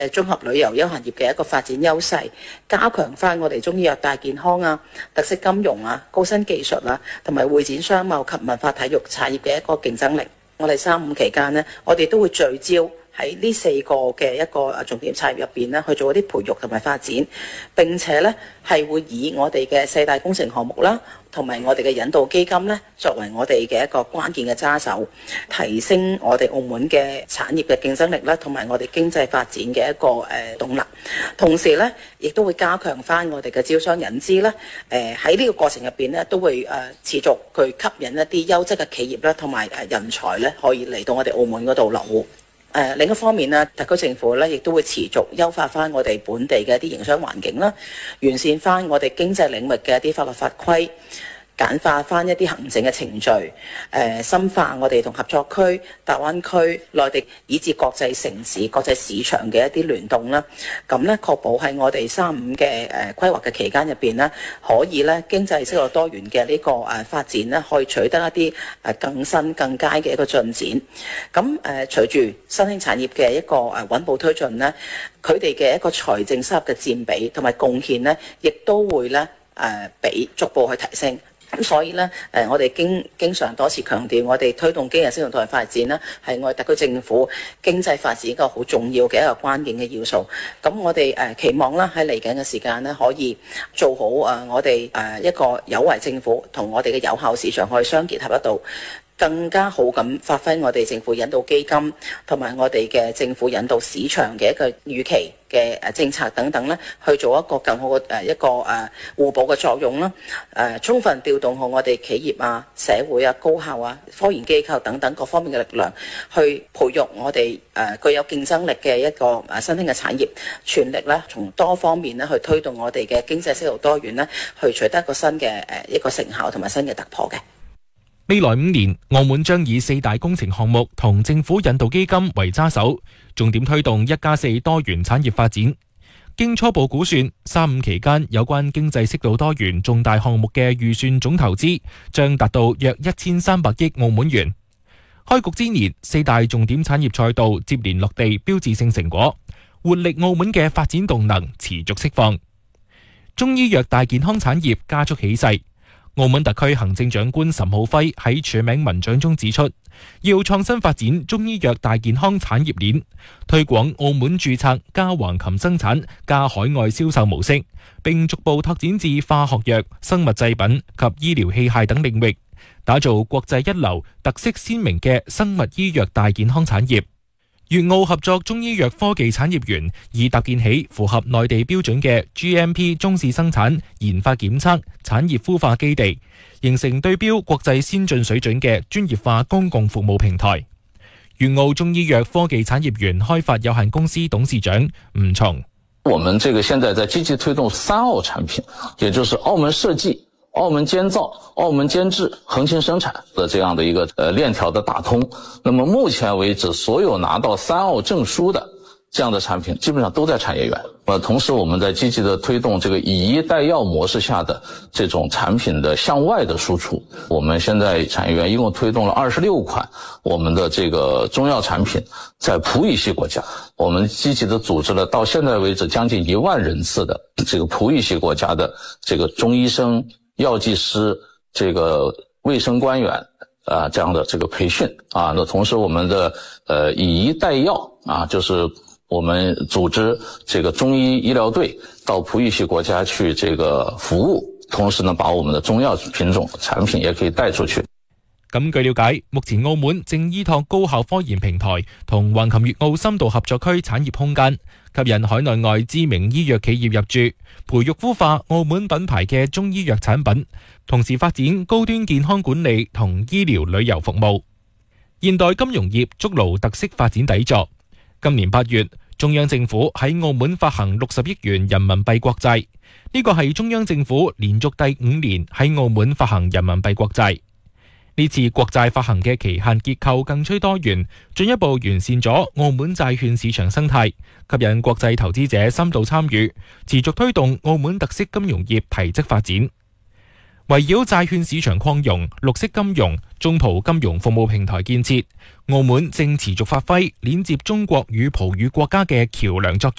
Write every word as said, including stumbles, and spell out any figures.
誒綜合旅遊休閒業嘅一個發展優勢，加強翻我哋中醫藥大健康啊、特色金融啊、高新技術啊，同埋會展商貿及文化體育產業嘅一個競爭力。我哋三五期間呢，我哋都會聚焦喺呢四個嘅一個重點產業入邊咧，去做一啲培育同埋發展。並且呢係會以我哋嘅四大工程項目啦，同埋我哋嘅引導基金呢，作為我哋嘅一個關鍵嘅揸手，提升我哋澳門嘅產業嘅競爭力啦，同埋我哋經濟發展嘅一個誒動能。同時呢，亦都會加強翻我哋嘅招商引資啦。誒喺呢個過程入邊呢，都會誒持續去吸引一啲優質嘅企業啦，同埋誒人才呢，可以嚟到我哋澳門嗰度落戶。誒、呃、另一方面呢，特區政府咧亦都會持續優化翻我哋本地嘅一啲營商環境啦，完善翻我哋經濟領域嘅一啲法律法規，簡化翻一啲行政嘅程序，誒、呃、深化我哋同合作區、大灣區、內地以至國際城市、國際市場嘅一啲聯動啦。咁咧確保喺我哋三五嘅誒規劃嘅期間入邊咧，可以咧經濟適度多元嘅呢個誒發展咧，可以取得一啲誒更新更佳嘅一個進展。咁誒隨住新興產業嘅一個誒穩步推進咧，佢哋嘅一個財政收入嘅佔比同埋貢獻咧，亦都會咧誒比逐步去提升。咁所以咧，誒我哋經經常多次強調，我哋推動經濟適度多元發展咧，係我哋特區政府經濟發展一個好重要嘅一個關鍵嘅要素。咁我哋誒期望啦，喺嚟緊嘅時間咧，可以做好誒我哋誒一個有為政府同我哋嘅有效市場可以相結合得到，更加好咁發揮我哋政府引導基金同埋我哋嘅政府引導市場嘅一個預期嘅誒政策等等咧，去做一個更好嘅誒一個誒互補嘅作用啦。誒充分調動好我哋企業啊、社會啊、高校啊、科研機構等等各方面嘅力量，去培育我哋誒具有競爭力嘅一個誒新興嘅產業，全力咧從多方面咧去推動我哋嘅經濟適度多元咧，去取得一個新嘅誒一個成效同埋新嘅突破嘅。 未來五年，澳門將以四大工程項目同政府引導基金為揸手，重點推動一加四多元產業發展。經初步估算，三五期間有關經濟適度多元重大項目嘅預算總投資將達到約一千三百億澳門元。開局之年，四大重點產業賽道接連落地標誌性成果，活力澳門嘅發展動能持續釋放。中醫藥大健康產業加速起勢。澳門特區行政長官岑浩輝喺署名文章中指出，要創新發展中醫藥大健康產業鏈，推廣澳門註冊加橫琴生產加海外銷售模式，並逐步拓展至化學藥、生物製品及醫療器械等領域，打造國際一流、特色鮮明嘅生物醫藥大健康產業。粵澳合作中醫藥科技產業園已搭建起符合內地標準嘅 G M P 中試生產、研發檢測、產業孵化基地，形成對標國際先進水準嘅專業化公共服務平台。粵澳中醫藥科技產業園開發有限公司董事長吳松： 我們這個現在在積極推動三澳產品，也就是澳門設計、澳門監造、澳門監製、橫琴生產的這樣的一個呃鏈條的打通。那麼目前為止，所有拿到三澳證書的這樣的產品，基本上都在產業園。呃，同時我們在積極的推動這個以醫帶藥模式下的這種產品的向外的輸出。我們現在產業園一共推動了二十六款我們的這個中藥產品，在葡語系國家，我們積極的組織了到現在為止將近一萬人次的這個葡語系國家的這個中醫生、藥劑師、這個衛生官員啊，這樣的這個培訓啊，那同時我們的呃以醫帶藥啊，就是我們組織這個中醫醫療隊到葡語系國家去這個服務，同時呢把我們的中藥品種產品也可以帶出去。 咁據了解，目前澳門正依託高校科研平台同橫琴粵澳深度合作區產業空間，吸引海內外知名醫藥企業入駐，培育孵化澳門品牌嘅中醫藥產品，同時發展高端健康管理同醫療旅遊服務。現代金融業築牢特色發展底座。今年八月，中央政府喺澳門發行六十億元人民幣國債，呢個係中央政府連續第五年喺澳門發行人民幣國債。呢次國債發行嘅期限結構更趨多元，進一步完善咗澳門債券市場生態，吸引國際投資者深度參與，持續推動澳門特色金融業提質發展。 圍繞債券市場擴容、綠色金融、中葡金融服務平台建設，澳門正持續發揮連接中國與葡語國家嘅橋樑作用。